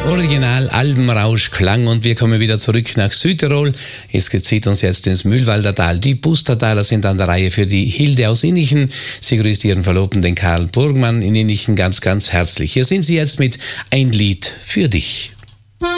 Original-Albenrausch-Klang und wir kommen wieder zurück nach Südtirol. Es zieht uns jetzt ins Mühlwalder Tal. Die Bustertaler sind an der Reihe für die Hilde aus Innichen. Sie grüßt ihren Verlobten, den Karl Burgmann in Innichen, ganz, ganz herzlich. Hier sind sie jetzt mit Ein Lied für dich.